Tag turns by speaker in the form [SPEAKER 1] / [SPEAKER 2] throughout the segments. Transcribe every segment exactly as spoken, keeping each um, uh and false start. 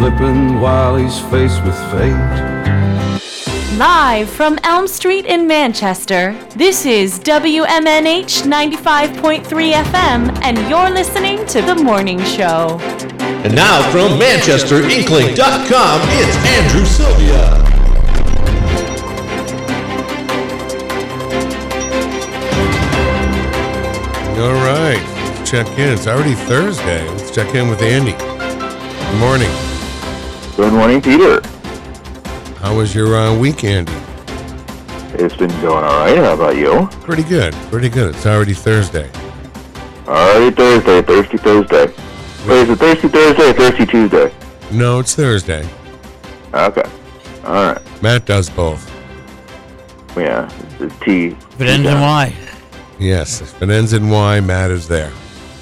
[SPEAKER 1] slipping while he's faced with fate.
[SPEAKER 2] Live from Elm Street in Manchester, this is W M N H ninety-five point three F M, and you're listening to The Morning Show.
[SPEAKER 3] And now from Manchester Inkling dot com, it's Andrew Sylvia.
[SPEAKER 4] All right, let's check in. It's already Thursday. Let's check in with Andy. Good morning.
[SPEAKER 5] Good morning, Peter.
[SPEAKER 4] How was your uh, week, Andy?
[SPEAKER 5] It's been going all right. How about you?
[SPEAKER 4] Pretty good. Pretty good. It's already Thursday.
[SPEAKER 5] Alrighty, Thursday. Thirsty Thursday. Wait, is it Thirsty Thursday or Thirsty Tuesday?
[SPEAKER 4] No, it's Thursday.
[SPEAKER 5] Okay. All right.
[SPEAKER 4] Matt does both.
[SPEAKER 5] Yeah, it's T.
[SPEAKER 6] If it ends in Y.
[SPEAKER 4] Yes, if it ends in Y, Matt is there.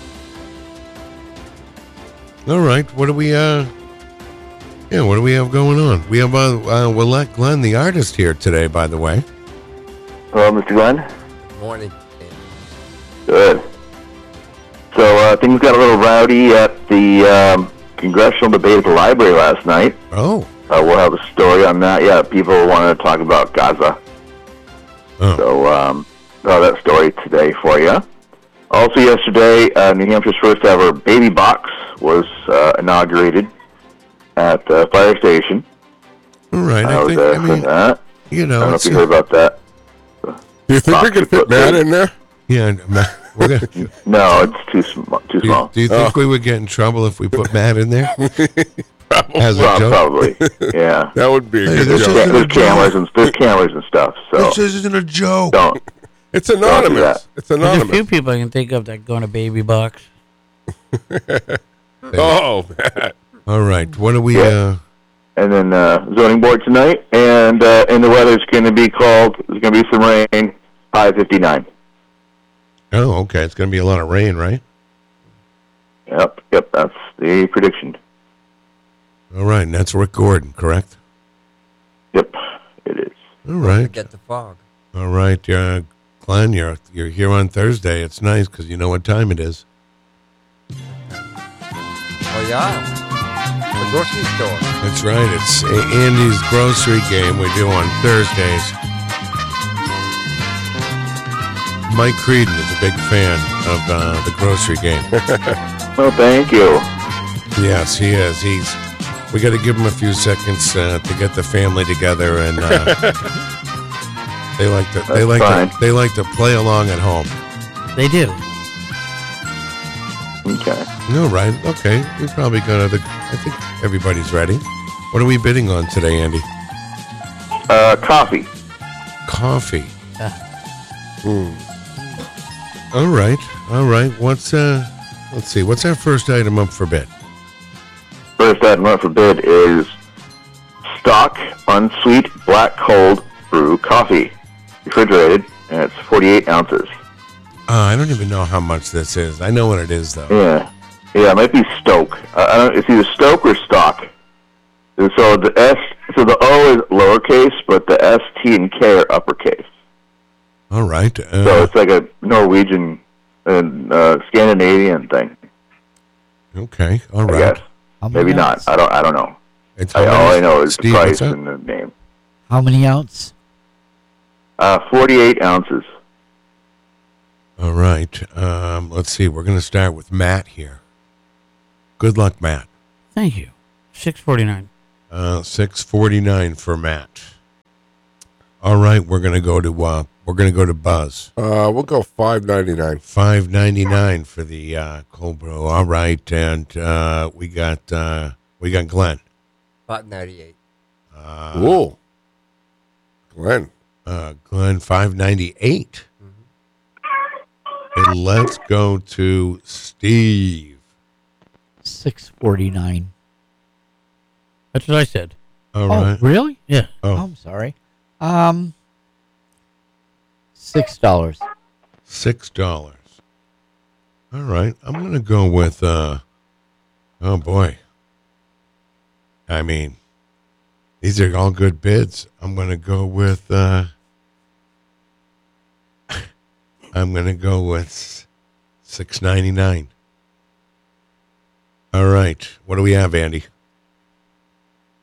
[SPEAKER 4] All right. What do we, uh... Yeah, what do we have going on? We have uh, uh, Willette Glenn, the artist, here today, by the way.
[SPEAKER 5] Hello, Mister Glenn.
[SPEAKER 7] Good morning.
[SPEAKER 5] Good. So uh, things got a little rowdy at the um, congressional debate at the library last night.
[SPEAKER 4] Oh.
[SPEAKER 5] Uh, we'll have a story on that. Yeah, people wanted to talk about Gaza.
[SPEAKER 4] Oh.
[SPEAKER 5] So um, I'll have that story today for you. Also yesterday, uh, New Hampshire's first ever baby box was uh, inaugurated at the fire station.
[SPEAKER 4] All right, I,
[SPEAKER 5] I was
[SPEAKER 4] think,
[SPEAKER 5] there
[SPEAKER 4] I
[SPEAKER 5] for
[SPEAKER 4] mean,
[SPEAKER 5] that.
[SPEAKER 4] you know,
[SPEAKER 5] I don't know
[SPEAKER 4] it's,
[SPEAKER 5] if you heard about that.
[SPEAKER 4] Do you think
[SPEAKER 5] Box
[SPEAKER 4] we could
[SPEAKER 5] you
[SPEAKER 4] fit
[SPEAKER 5] put
[SPEAKER 4] Matt
[SPEAKER 5] in.
[SPEAKER 4] in there? Yeah, Matt, we're gonna,
[SPEAKER 5] No, it's too, sm- too
[SPEAKER 4] do,
[SPEAKER 5] small.
[SPEAKER 4] you, do you think
[SPEAKER 5] Oh.
[SPEAKER 4] we would get in trouble if we put Matt in there? As a
[SPEAKER 5] Well,
[SPEAKER 4] joke?
[SPEAKER 5] probably, yeah.
[SPEAKER 4] That would be a
[SPEAKER 5] Hey,
[SPEAKER 4] good
[SPEAKER 5] there's,
[SPEAKER 4] joke.
[SPEAKER 5] ca- there's cameras and there's cameras and stuff. So
[SPEAKER 4] This isn't a joke.
[SPEAKER 5] don't.
[SPEAKER 4] It's
[SPEAKER 5] Don't do that.
[SPEAKER 4] anonymous. It's
[SPEAKER 6] There's a
[SPEAKER 4] anonymous.
[SPEAKER 6] few people I can think of that go in a baby box.
[SPEAKER 4] Oh, Matt. All right. What do we...
[SPEAKER 5] Yeah.
[SPEAKER 4] Uh,
[SPEAKER 5] And then uh, zoning board tonight, and uh, and the weather's going to be cold. There's going to be some rain. High fifty-nine.
[SPEAKER 4] oh, okay. It's going to be a lot of rain, right?
[SPEAKER 5] Yep, yep. That's the prediction.
[SPEAKER 4] All right. And that's Rick Gordon, correct?
[SPEAKER 5] Yep, it is.
[SPEAKER 4] All right.
[SPEAKER 7] Get the fog.
[SPEAKER 4] All right. Uh, Glenn, you're, you're here on Thursday. It's nice because you know what time it is.
[SPEAKER 7] Oh, yeah. The grocery store.
[SPEAKER 4] That's right. It's A- Andy's grocery game we do on Thursdays. Mike Creedon is a big fan of uh, the grocery game.
[SPEAKER 5] Well, thank you.
[SPEAKER 4] Yes, he is. He's. We got to give him a few seconds uh, to get the family together, and uh, they like to. They
[SPEAKER 5] That's
[SPEAKER 4] like
[SPEAKER 5] fine.
[SPEAKER 4] to. They like to play along at home.
[SPEAKER 6] They do.
[SPEAKER 5] Okay.
[SPEAKER 4] No, right? Okay, we probably got other. I think everybody's ready. What are we bidding on today, Andy?
[SPEAKER 5] Uh, coffee.
[SPEAKER 4] Coffee.
[SPEAKER 6] Ah.
[SPEAKER 4] Hmm. All right, all right. What's uh? Let's see. What's our first item up for bid?
[SPEAKER 5] First item up for bid is stock unsweet black cold brew coffee, refrigerated, and it's forty-eight ounces.
[SPEAKER 4] Uh, I don't even know how much this is. I know what it is, though.
[SPEAKER 5] Yeah, yeah, it might be Stoke. Uh, I don't. It's either Stoke or Stock. And so the S, so the O is lowercase, but the S, T, and K are uppercase.
[SPEAKER 4] All right. Uh,
[SPEAKER 5] So it's like a Norwegian and uh, Scandinavian thing.
[SPEAKER 4] Okay. All
[SPEAKER 5] I
[SPEAKER 4] right.
[SPEAKER 5] guess. Maybe not. I don't. I don't know.
[SPEAKER 4] It's
[SPEAKER 5] I,
[SPEAKER 4] how
[SPEAKER 5] all
[SPEAKER 4] many-
[SPEAKER 5] I know is
[SPEAKER 4] Steve,
[SPEAKER 5] the
[SPEAKER 4] what's
[SPEAKER 5] price
[SPEAKER 4] that?
[SPEAKER 5] and the name.
[SPEAKER 6] How many ounce?
[SPEAKER 5] Uh, forty-eight ounces.
[SPEAKER 4] All right. Um, let's see. We're going to start with Matt here. Good luck, Matt.
[SPEAKER 6] Thank you. six forty-nine.
[SPEAKER 4] Uh, six forty-nine for Matt. All right. We're going to go to uh, we're going to go to Buzz.
[SPEAKER 8] Uh, we'll go five ninety nine.
[SPEAKER 4] Five ninety nine for the uh, cold brew. All right, and uh, we got uh, we got Glenn.
[SPEAKER 7] Five ninety eight.
[SPEAKER 4] Uh,
[SPEAKER 8] Whoa, Glenn.
[SPEAKER 4] Uh, Glenn, five ninety eight. And let's go to Steve.
[SPEAKER 6] six forty-nine. That's what I said.
[SPEAKER 4] All
[SPEAKER 6] oh,
[SPEAKER 4] right.
[SPEAKER 6] really? Yeah.
[SPEAKER 4] Oh.
[SPEAKER 6] I'm sorry. Um, six dollars.
[SPEAKER 4] Six dollars. All right. I'm gonna go with uh oh boy. I mean, these are all good bids. I'm gonna go with uh I'm gonna go with six ninety nine. All right. What do we have, Andy?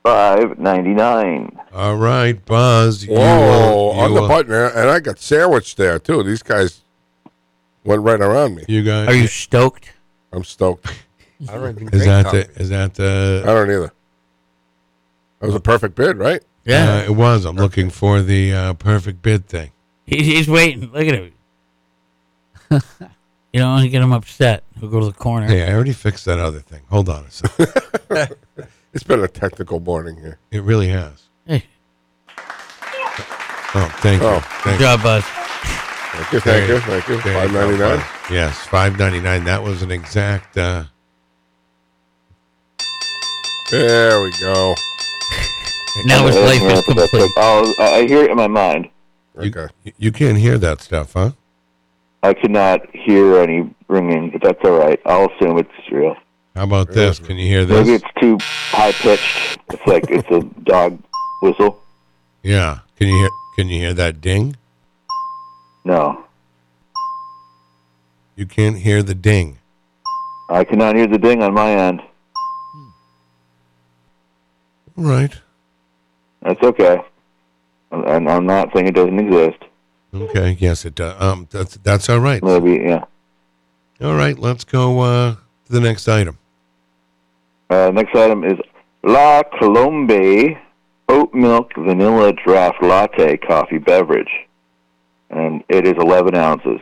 [SPEAKER 5] five ninety-nine.
[SPEAKER 4] All right, Buzz. You,
[SPEAKER 8] Whoa,
[SPEAKER 4] uh,
[SPEAKER 8] on
[SPEAKER 4] you,
[SPEAKER 8] the
[SPEAKER 4] uh,
[SPEAKER 8] button, and I got sandwiched there too. These guys went right around me.
[SPEAKER 4] You guys.
[SPEAKER 6] Are you stoked?
[SPEAKER 8] I'm stoked.
[SPEAKER 7] I don't even
[SPEAKER 4] Is
[SPEAKER 7] drink
[SPEAKER 4] that
[SPEAKER 7] coffee.
[SPEAKER 4] the? Is that
[SPEAKER 8] I
[SPEAKER 4] the?
[SPEAKER 8] don't either. That was a perfect bid, right?
[SPEAKER 6] Yeah.
[SPEAKER 4] Uh, it was. I'm looking for the uh, perfect bid thing.
[SPEAKER 6] He, he's waiting. Look at him. You don't want to get him upset. He'll go to the corner.
[SPEAKER 4] Hey, I already fixed that other thing. Hold on a second.
[SPEAKER 8] It's been a technical morning here.
[SPEAKER 4] It really has.
[SPEAKER 6] Hey,
[SPEAKER 4] Oh, thank you.
[SPEAKER 8] Oh.
[SPEAKER 4] Thank
[SPEAKER 6] good
[SPEAKER 4] you.
[SPEAKER 6] job, Buzz.
[SPEAKER 8] Thank you, thank you, thank you.
[SPEAKER 4] There
[SPEAKER 8] Five
[SPEAKER 4] go,
[SPEAKER 8] ninety nine.
[SPEAKER 4] Buzz. Yes, five ninety nine. That was an exact. Uh,
[SPEAKER 8] There we go.
[SPEAKER 6] Now his life is complete.
[SPEAKER 5] Oh, I I hear it in my mind.
[SPEAKER 4] you,
[SPEAKER 8] Okay.
[SPEAKER 4] you can't hear that stuff, huh?
[SPEAKER 5] I could not hear any ringing, but that's all right. I'll assume it's real.
[SPEAKER 4] How about this? Can you hear
[SPEAKER 5] Maybe
[SPEAKER 4] this?
[SPEAKER 5] it's too high pitched. It's like it's a dog whistle.
[SPEAKER 4] Yeah. Can you hear? Can you hear that ding?
[SPEAKER 5] No,
[SPEAKER 4] You can't hear the ding.
[SPEAKER 5] I cannot hear the ding on my end.
[SPEAKER 4] All right.
[SPEAKER 5] That's okay. And I'm not saying it doesn't exist.
[SPEAKER 4] Okay. Yes, it does. Um, that's that's all right.
[SPEAKER 5] Maybe, yeah.
[SPEAKER 4] All right. Let's go uh, to the next item.
[SPEAKER 5] Uh, next item is La Colombe Oat Milk Vanilla Draft Latte Coffee Beverage. And it is eleven ounces.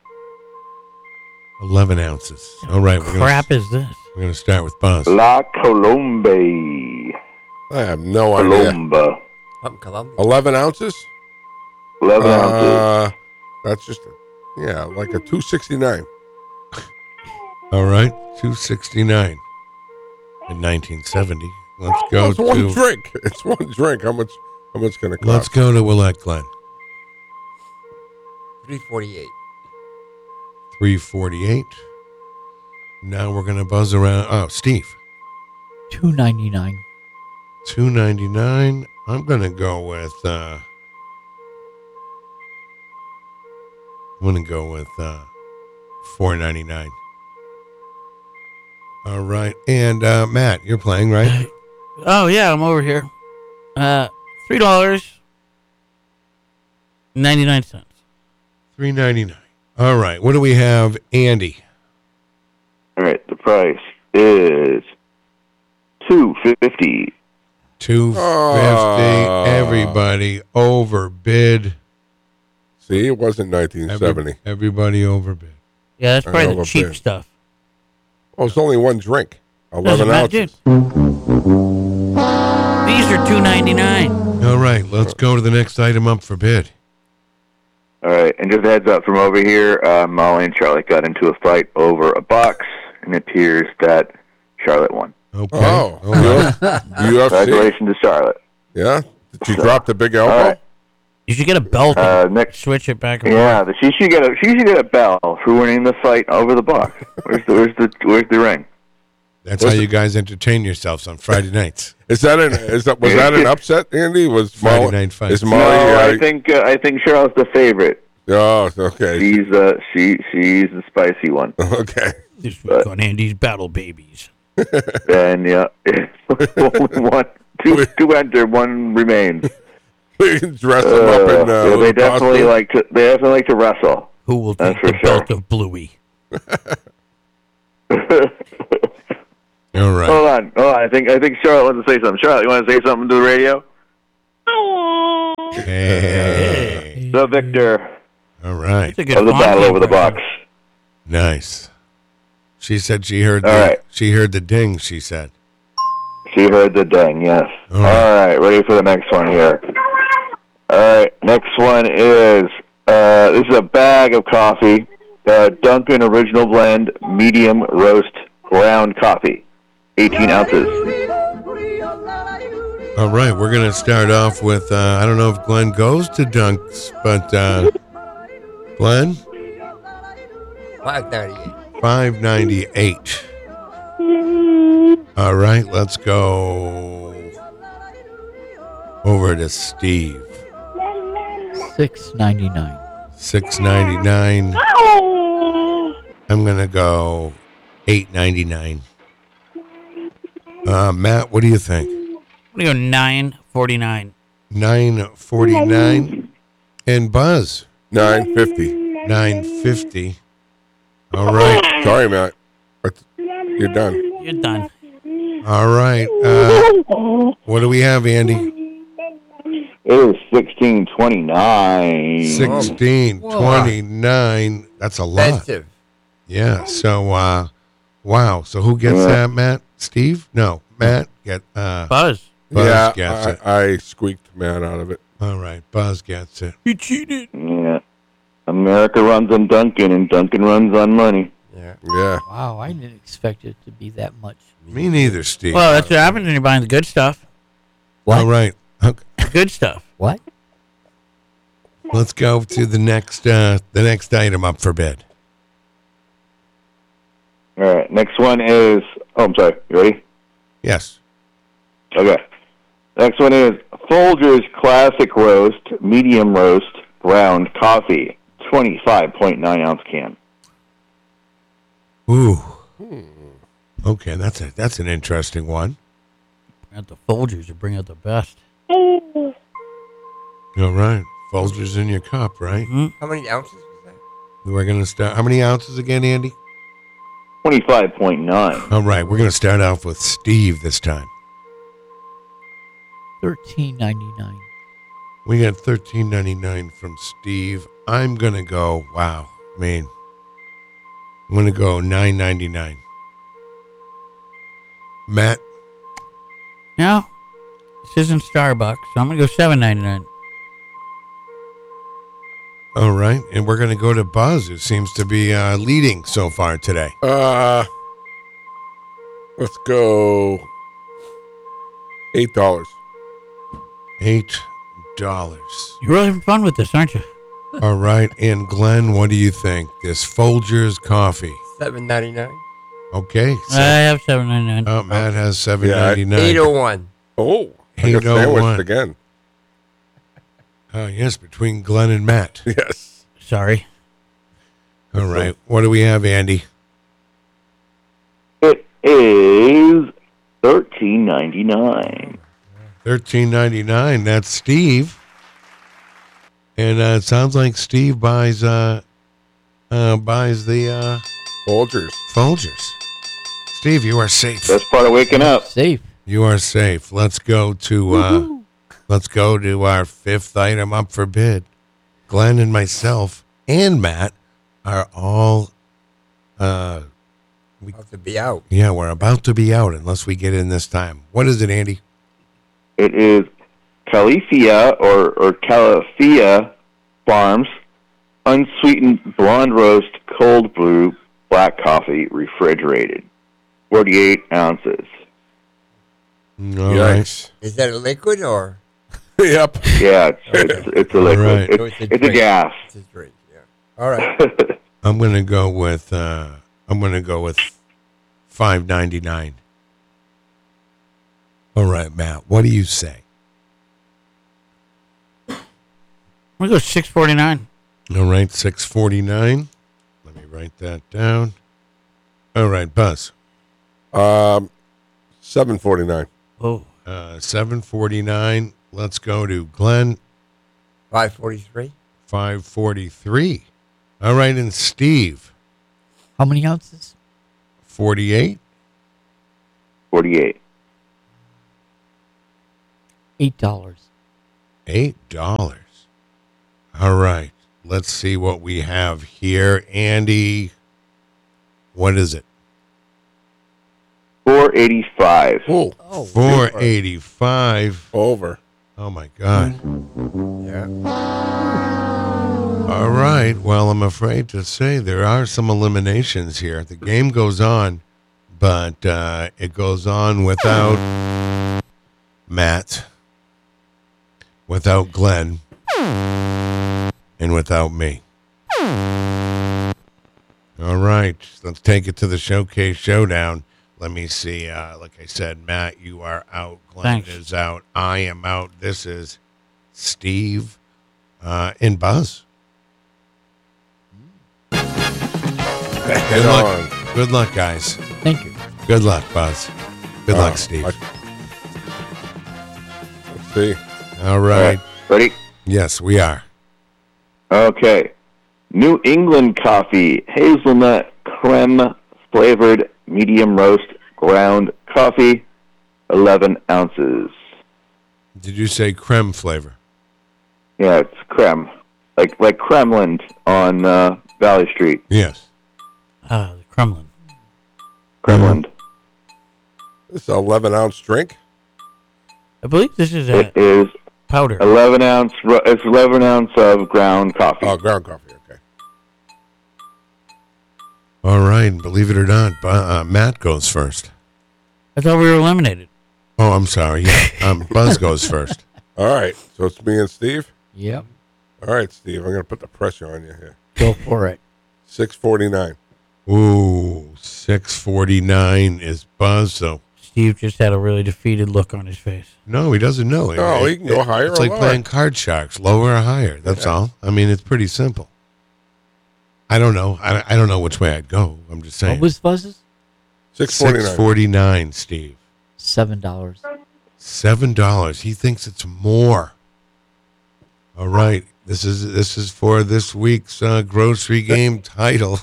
[SPEAKER 4] Eleven ounces. All right. We're
[SPEAKER 6] Crap
[SPEAKER 4] gonna,
[SPEAKER 6] is this?
[SPEAKER 4] we're gonna start with Buzz.
[SPEAKER 5] La Colombe.
[SPEAKER 8] I have no idea.
[SPEAKER 5] Colomba.
[SPEAKER 7] From Colombia.
[SPEAKER 8] Eleven ounces.
[SPEAKER 5] eleven ounces.
[SPEAKER 8] Uh, that's just a, yeah, like a two sixty nine.
[SPEAKER 4] All right. Two sixty nine. In nineteen seventy. Let's go
[SPEAKER 8] It's one
[SPEAKER 4] to.
[SPEAKER 8] drink. It's one drink. How much? How much gonna cost?
[SPEAKER 4] Let's go to Willette Glen.
[SPEAKER 7] three forty-eight.
[SPEAKER 4] three forty-eight. Now we're going to buzz around. Oh, Steve.
[SPEAKER 6] Two ninety nine.
[SPEAKER 4] two ninety-nine. I'm going to go with uh I'm going to go with uh four ninety-nine. All right. And uh Matt, you're playing, right?
[SPEAKER 6] Oh yeah, I'm over here. Uh, three dollars ninety nine cents.
[SPEAKER 4] three ninety-nine. All right. What do we have, Andy?
[SPEAKER 5] All right, the price is two fifty.
[SPEAKER 4] two fifty.
[SPEAKER 8] Oh.
[SPEAKER 4] Everybody overbid.
[SPEAKER 8] See, it wasn't nineteen seventy.
[SPEAKER 4] Every, everybody overbid.
[SPEAKER 6] Yeah, that's
[SPEAKER 8] I
[SPEAKER 6] probably
[SPEAKER 8] know
[SPEAKER 6] the
[SPEAKER 8] a
[SPEAKER 6] cheap
[SPEAKER 8] bit.
[SPEAKER 6] stuff.
[SPEAKER 8] Oh, it's only one drink. Eleven
[SPEAKER 6] Doesn't matter,
[SPEAKER 8] ounces.
[SPEAKER 6] dude. These are two ninety nine.
[SPEAKER 4] All right. Let's go to the next item up for bid.
[SPEAKER 5] All right, and just a heads up from over here, uh, Molly and Charlotte got into a fight over a box, and it appears that Charlotte won.
[SPEAKER 4] Okay.
[SPEAKER 8] Oh,
[SPEAKER 4] All right.
[SPEAKER 8] U F C.
[SPEAKER 5] Congratulations to Charlotte.
[SPEAKER 8] Yeah. Did she
[SPEAKER 5] So-
[SPEAKER 8] drop the big
[SPEAKER 5] All
[SPEAKER 8] elbow?
[SPEAKER 5] right.
[SPEAKER 6] You should get a belt
[SPEAKER 5] Uh,
[SPEAKER 6] and
[SPEAKER 5] next,
[SPEAKER 6] switch it back and
[SPEAKER 5] yeah, the, she should get a she should get a bell for winning the fight over the box. Where's the where's the where's the ring?
[SPEAKER 4] That's
[SPEAKER 8] What's
[SPEAKER 4] how
[SPEAKER 8] it-
[SPEAKER 4] you guys entertain yourselves on Friday nights.
[SPEAKER 8] Is that an is that was that an upset, Andy? Was
[SPEAKER 4] Friday
[SPEAKER 8] Molly,
[SPEAKER 4] night fight.
[SPEAKER 8] is Molly?
[SPEAKER 5] no,
[SPEAKER 8] uh,
[SPEAKER 5] I think uh, I think Charlotte's the favorite.
[SPEAKER 8] Oh, okay.
[SPEAKER 5] She's uh she she's the spicy one.
[SPEAKER 8] Okay.
[SPEAKER 6] this week on Andy's Battle Babies.
[SPEAKER 5] And yeah, only one two two enter, one remains.
[SPEAKER 8] We can dress them up in uh,
[SPEAKER 5] Uh, yeah, they
[SPEAKER 8] little
[SPEAKER 5] definitely
[SPEAKER 8] costumes.
[SPEAKER 5] like to they definitely like to wrestle.
[SPEAKER 6] Who will
[SPEAKER 5] That's
[SPEAKER 6] take the
[SPEAKER 5] for sure.
[SPEAKER 6] belt of Bluey?
[SPEAKER 4] All right.
[SPEAKER 5] Hold on, hold on. I think I think Charlotte wants to say something. Charlotte, you want to say something to the radio?
[SPEAKER 4] Hey.
[SPEAKER 5] The victor
[SPEAKER 4] All right.
[SPEAKER 6] It's a good
[SPEAKER 5] of the
[SPEAKER 6] Fonzie
[SPEAKER 5] battle over the
[SPEAKER 6] impression.
[SPEAKER 5] box.
[SPEAKER 4] Nice. She said she heard the
[SPEAKER 5] All right.
[SPEAKER 4] she heard the ding, she said.
[SPEAKER 5] She heard the ding, yes.
[SPEAKER 4] All
[SPEAKER 5] All
[SPEAKER 4] right.
[SPEAKER 5] right, ready for the next one here. All right, next one is, uh, this is a bag of coffee, uh, Dunkin' Original Blend Medium Roast Ground Coffee, eighteen ounces.
[SPEAKER 4] All right, we're going to start off with uh, I don't know if Glenn goes to Dunks, but uh, Glenn,
[SPEAKER 7] five ninety-eight.
[SPEAKER 4] five ninety-eight. All right, let's go over to Steve.
[SPEAKER 6] Six ninety nine.
[SPEAKER 4] six ninety-nine. I'm going to go eight ninety-nine. Uh, Matt, what do you think?
[SPEAKER 6] I'm going to go nine forty-nine.
[SPEAKER 4] nine forty-nine. And Buzz,
[SPEAKER 8] Nine fifty.
[SPEAKER 4] nine fifty. All right.
[SPEAKER 8] Sorry, Matt. But you're done.
[SPEAKER 6] You're done.
[SPEAKER 4] All right. Uh, what do we have, Andy?
[SPEAKER 5] It is sixteen twenty-nine.
[SPEAKER 4] sixteen twenty-nine. That's a lot.
[SPEAKER 7] Expensive.
[SPEAKER 4] Yeah. So, uh, wow. So who gets
[SPEAKER 5] Yeah.
[SPEAKER 4] that, Matt? Steve? No, Matt. Get uh,
[SPEAKER 6] Buzz.
[SPEAKER 4] Buzz
[SPEAKER 8] yeah,
[SPEAKER 4] gets
[SPEAKER 8] I,
[SPEAKER 4] it.
[SPEAKER 8] I squeaked Matt out of it.
[SPEAKER 4] All right. Buzz gets it.
[SPEAKER 6] You cheated.
[SPEAKER 5] Yeah. America runs on Duncan, and Duncan runs on money.
[SPEAKER 7] Yeah.
[SPEAKER 8] Yeah.
[SPEAKER 9] Wow, I didn't expect it to be that much.
[SPEAKER 4] Me neither, Steve.
[SPEAKER 6] Well, that's what happens when you're buying the good stuff.
[SPEAKER 4] All right. Okay.
[SPEAKER 6] Good stuff.
[SPEAKER 9] What?
[SPEAKER 4] Let's go to the next uh, the next item up for bid.
[SPEAKER 5] All right. Next one is. Oh, I'm sorry. You ready?
[SPEAKER 4] Yes.
[SPEAKER 5] Okay. Next one is Folgers Classic Roast, Medium Roast, Ground Coffee, twenty-five point nine ounce can.
[SPEAKER 4] Ooh. Okay, that's a that's an interesting one.
[SPEAKER 6] At the Folgers, you bring out the best.
[SPEAKER 4] All right. Folgers in your cup, right?
[SPEAKER 7] How many ounces was that?
[SPEAKER 4] We're gonna start. How many ounces again, Andy?
[SPEAKER 5] twenty-five point nine.
[SPEAKER 4] All right, we're gonna start off with Steve this time.
[SPEAKER 9] Thirteen ninety nine.
[SPEAKER 4] We got thirteen ninety nine from Steve. I'm gonna go. Wow, I mean, I'm gonna go nine ninety nine. Matt,
[SPEAKER 6] Now, this isn't Starbucks, so I'm going to go seven ninety-nine.
[SPEAKER 4] all right, and we're gonna go to Buzz, who seems to be uh, leading so far today.
[SPEAKER 8] Uh, let's go eight dollars.
[SPEAKER 4] Eight dollars.
[SPEAKER 6] You're really having fun with this, aren't you?
[SPEAKER 4] All right, and Glenn, what do you think? This Folgers coffee.
[SPEAKER 7] Seven ninety nine.
[SPEAKER 4] Okay.
[SPEAKER 6] I have seven ninety-nine.
[SPEAKER 4] Oh, Matt has seven
[SPEAKER 8] Yeah,
[SPEAKER 4] ninety nine.
[SPEAKER 7] Eight oh one.
[SPEAKER 8] Oh, I
[SPEAKER 4] eight
[SPEAKER 8] got
[SPEAKER 4] oh
[SPEAKER 8] sandwiched
[SPEAKER 4] one.
[SPEAKER 8] again.
[SPEAKER 4] Oh yes, between Glenn and Matt.
[SPEAKER 8] Yes.
[SPEAKER 6] Sorry.
[SPEAKER 4] All right. What do we have, Andy?
[SPEAKER 5] It is thirteen ninety-nine.
[SPEAKER 4] Thirteen ninety nine. That's Steve. And uh, it sounds like Steve buys uh, uh buys the uh,
[SPEAKER 8] Folgers.
[SPEAKER 4] Folgers. Steve, you are safe.
[SPEAKER 5] That's part of waking up.
[SPEAKER 9] Safe.
[SPEAKER 4] You are safe. Let's go to uh, let's go to our fifth item up for bid. Glenn and myself and Matt are all uh, we,
[SPEAKER 7] Have to be out.
[SPEAKER 4] yeah, we're about to be out unless we get in this time. What is it, Andy?
[SPEAKER 5] It is Califia or, or Califia Farms unsweetened blonde roast cold brew black coffee refrigerated. forty-eight ounces.
[SPEAKER 4] All right.
[SPEAKER 8] Yikes.
[SPEAKER 7] Is that a liquid or
[SPEAKER 8] Yep.
[SPEAKER 5] Yeah, it's, it's, it's a
[SPEAKER 4] All
[SPEAKER 5] liquid.
[SPEAKER 4] right.
[SPEAKER 5] It's,
[SPEAKER 7] So it's a
[SPEAKER 5] it's a
[SPEAKER 7] drink.
[SPEAKER 5] gas.
[SPEAKER 7] it's a drink? Yeah. All right.
[SPEAKER 4] I'm gonna go with uh, I'm gonna go with five ninety nine. All right, Matt. What do you say?
[SPEAKER 6] I'm going to go six forty-nine.
[SPEAKER 4] All right, six forty nine. Let me write that down. All right, Buzz.
[SPEAKER 8] Um, seven forty nine.
[SPEAKER 6] Oh,
[SPEAKER 4] Uh, seven forty nine. Let's go to Glenn.
[SPEAKER 7] Five forty three.
[SPEAKER 4] Five forty three. All right, and Steve.
[SPEAKER 9] How many ounces?
[SPEAKER 4] Forty eight.
[SPEAKER 5] forty-eight.
[SPEAKER 9] Eight dollars.
[SPEAKER 4] Eight dollars. All right. Let's see what we have here. Andy, what is it?
[SPEAKER 5] four eighty-five.
[SPEAKER 8] Oh,
[SPEAKER 9] Oh,
[SPEAKER 4] Four eighty five.
[SPEAKER 8] over.
[SPEAKER 4] Oh my God.
[SPEAKER 7] Yeah.
[SPEAKER 4] All right. Well, I'm afraid to say there are some eliminations here. The game goes on, but uh, it goes on without Matt, without Glenn, and without me. All right. Let's take it to the Showcase Showdown. Let me see. Uh, like I said, Matt, you are out. Glenn
[SPEAKER 6] Thanks.
[SPEAKER 4] is out. I am out. This is Steve uh, and Buzz.
[SPEAKER 8] Head
[SPEAKER 4] Good
[SPEAKER 8] on.
[SPEAKER 4] luck. Good luck, guys.
[SPEAKER 9] thank you.
[SPEAKER 4] Good luck, Buzz. Good
[SPEAKER 8] Uh,
[SPEAKER 4] luck, Steve.
[SPEAKER 8] I- See.
[SPEAKER 4] All right.
[SPEAKER 5] Ready?
[SPEAKER 4] Yes, we are.
[SPEAKER 5] Okay. New England coffee, hazelnut creme flavored medium roast ground coffee, eleven ounces.
[SPEAKER 4] Did you say creme flavor?
[SPEAKER 5] Yeah, it's creme. Like like Kremlin on uh, Valley Street.
[SPEAKER 4] Yes.
[SPEAKER 6] Ah, the Kremlin.
[SPEAKER 5] Kremlin.
[SPEAKER 8] This is an eleven ounce drink.
[SPEAKER 6] I believe this is a
[SPEAKER 5] It is
[SPEAKER 6] powder.
[SPEAKER 5] eleven ounce. ro- It's eleven ounce of ground coffee.
[SPEAKER 8] Oh, ground coffee. Okay.
[SPEAKER 4] All right. Believe it or not, Bu- uh, Matt goes first.
[SPEAKER 6] I thought we were eliminated.
[SPEAKER 4] Oh, I'm sorry. Yeah. Um, Buzz goes first.
[SPEAKER 8] All right. So it's me and Steve.
[SPEAKER 9] Yep.
[SPEAKER 8] All right, Steve. I'm going to put the pressure on you here.
[SPEAKER 9] Go for it.
[SPEAKER 8] six forty-nine.
[SPEAKER 4] Ooh, six forty-nine is Buzz. So
[SPEAKER 6] Steve just had a really defeated look on his face.
[SPEAKER 4] no, he doesn't know.
[SPEAKER 8] No, he can go higher
[SPEAKER 4] It's
[SPEAKER 8] or
[SPEAKER 4] like
[SPEAKER 8] lower.
[SPEAKER 4] playing card sharks, lower or higher. That's all. I mean, it's pretty simple. I don't know. I, I don't know which way I'd go. I'm just saying.
[SPEAKER 9] What was Buzz's?
[SPEAKER 8] six forty-nine.
[SPEAKER 4] six forty-nine, Steve.
[SPEAKER 9] Seven dollars.
[SPEAKER 4] Seven dollars. He thinks it's more. All right. This is this is for this week's uh, grocery game title.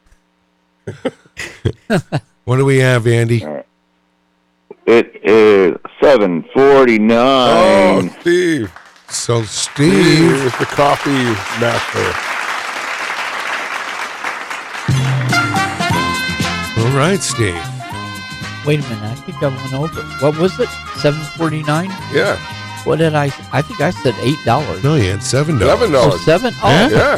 [SPEAKER 4] What do we have, Andy?
[SPEAKER 5] It is seven forty nine.
[SPEAKER 8] Oh, Steve.
[SPEAKER 4] So
[SPEAKER 8] Steve
[SPEAKER 4] Steve,
[SPEAKER 8] is the coffee master.
[SPEAKER 4] all right, Steve.
[SPEAKER 9] Wait a minute. I think I went over. What was it? Seven forty nine.
[SPEAKER 8] Yeah.
[SPEAKER 9] What did I? I think I said eight dollars.
[SPEAKER 4] No, you had seven dollars.
[SPEAKER 8] Seven
[SPEAKER 9] Oh,
[SPEAKER 8] dollars.
[SPEAKER 9] seven. Oh,
[SPEAKER 4] Yeah.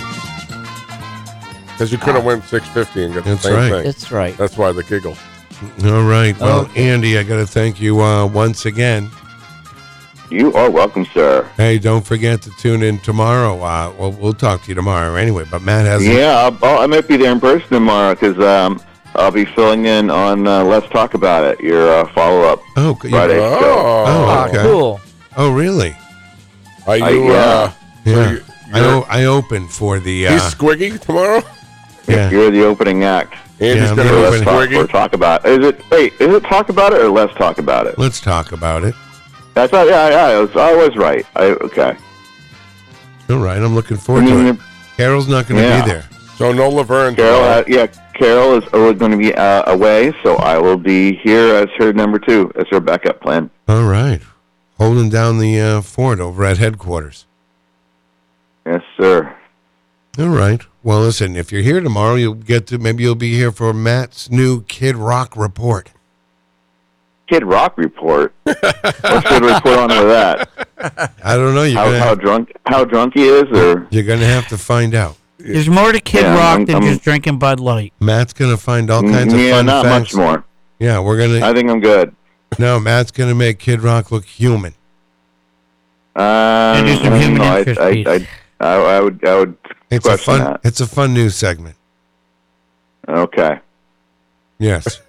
[SPEAKER 8] Yeah. Because you could have went six fifty and got the
[SPEAKER 4] That's
[SPEAKER 8] same
[SPEAKER 4] right.
[SPEAKER 8] thing.
[SPEAKER 9] that's right.
[SPEAKER 8] That's why the giggle.
[SPEAKER 4] All right. Well,
[SPEAKER 9] Okay.
[SPEAKER 4] Andy, I got to thank you uh, once again.
[SPEAKER 5] You are welcome, sir.
[SPEAKER 4] Hey, don't forget to tune in tomorrow. Uh, well, we'll talk to you tomorrow anyway. But Matt has
[SPEAKER 5] Yeah, I'll, I might be there in person tomorrow because um, I'll be filling in on uh, Let's Talk About It, your uh, follow up
[SPEAKER 4] Oh, good.
[SPEAKER 5] Friday
[SPEAKER 8] Oh.
[SPEAKER 5] show.
[SPEAKER 4] Oh,
[SPEAKER 9] Ah,
[SPEAKER 4] okay.
[SPEAKER 9] cool.
[SPEAKER 4] Oh, really?
[SPEAKER 8] Are you,
[SPEAKER 5] I- yeah.
[SPEAKER 8] uh, so
[SPEAKER 4] Yeah.
[SPEAKER 8] you-
[SPEAKER 4] I
[SPEAKER 8] you're-
[SPEAKER 4] o- I opened for the. Uh,
[SPEAKER 8] he's Squiggy tomorrow?
[SPEAKER 4] yeah.
[SPEAKER 5] You're the opening act.
[SPEAKER 8] Andy's
[SPEAKER 4] Yeah, I'm
[SPEAKER 8] going
[SPEAKER 4] the
[SPEAKER 8] to
[SPEAKER 5] Let's
[SPEAKER 8] be
[SPEAKER 5] talk, or
[SPEAKER 8] Squiggy?
[SPEAKER 5] talk about it. Is it? Wait, is it Talk About It or Let's Talk About It?
[SPEAKER 4] Let's talk about it.
[SPEAKER 5] That's right. Yeah, yeah. I was, I was right. I, okay.
[SPEAKER 4] All right. I'm looking forward to
[SPEAKER 5] Mm,
[SPEAKER 4] it. Carol's not going to
[SPEAKER 5] Yeah.
[SPEAKER 4] be there.
[SPEAKER 8] So no Laverne
[SPEAKER 5] Carol,
[SPEAKER 8] tomorrow.
[SPEAKER 5] uh, yeah, Carol is going to be uh, away, so I will be here as her number two, as her backup plan.
[SPEAKER 4] All right. Holding down the uh, fort over at headquarters.
[SPEAKER 5] Yes, sir.
[SPEAKER 4] All right. Well, listen, if you're here tomorrow, you'll get to, maybe you'll be here for Matt's new Kid Rock report.
[SPEAKER 5] Kid Rock report. What should we put on with that?
[SPEAKER 4] I don't know. You're
[SPEAKER 5] How,
[SPEAKER 4] gonna
[SPEAKER 5] how
[SPEAKER 4] have,
[SPEAKER 5] drunk? How drunk he is, or
[SPEAKER 4] you're gonna have to find out.
[SPEAKER 6] There's more to Kid
[SPEAKER 5] Yeah,
[SPEAKER 6] Rock
[SPEAKER 5] I'm-
[SPEAKER 6] than
[SPEAKER 5] I'm-
[SPEAKER 6] just drinking Bud Light.
[SPEAKER 4] Matt's gonna find all kinds of
[SPEAKER 5] yeah,
[SPEAKER 4] fun
[SPEAKER 5] not
[SPEAKER 4] facts.
[SPEAKER 5] much more.
[SPEAKER 4] Yeah, we're gonna.
[SPEAKER 5] I think I'm good.
[SPEAKER 4] no, Matt's gonna make Kid Rock look human.
[SPEAKER 5] Um,
[SPEAKER 6] And do some human
[SPEAKER 5] no, I,
[SPEAKER 6] interest
[SPEAKER 5] I,
[SPEAKER 6] piece.
[SPEAKER 5] I, I, I would, I would
[SPEAKER 4] It's a
[SPEAKER 5] question
[SPEAKER 4] fun.
[SPEAKER 5] that.
[SPEAKER 4] It's a fun news segment.
[SPEAKER 5] Okay.
[SPEAKER 4] Yes.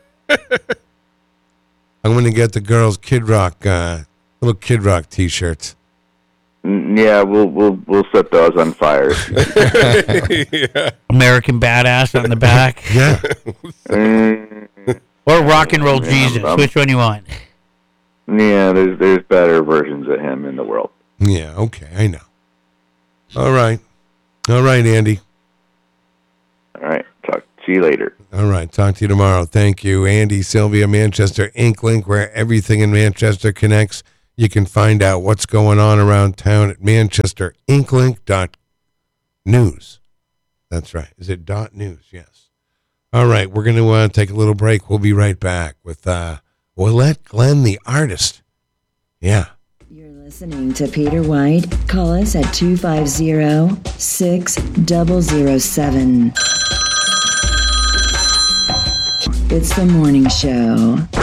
[SPEAKER 4] I'm gonna get the girls Kid Rock, uh, little Kid Rock T-shirts.
[SPEAKER 5] N- Yeah, we'll, we'll, we'll set those on fire.
[SPEAKER 8] yeah.
[SPEAKER 6] American Badass on the back.
[SPEAKER 4] Yeah.
[SPEAKER 5] Mm,
[SPEAKER 6] Or Rock and Roll
[SPEAKER 5] Yeah,
[SPEAKER 6] Jesus.
[SPEAKER 5] I'm-
[SPEAKER 6] Which one you want?
[SPEAKER 5] yeah, there's, there's better versions of him in the world.
[SPEAKER 4] Yeah. Okay. I know. All right. All right, Andy.
[SPEAKER 5] All right. Talk to you later.
[SPEAKER 4] All right. Talk to you tomorrow. Thank you, Andy, Sylvia, Manchester Inklink, where everything in Manchester connects. You can find out what's going on around town at manchester inklink dot news. That's right. Is it dot news? Yes. All right. We're going to uh, take a little break. We'll be right back with uh, Willette Glenn, the artist. Yeah.
[SPEAKER 10] You're listening to Peter White. Call us at two five zero, six zero zero seven. It's the morning show.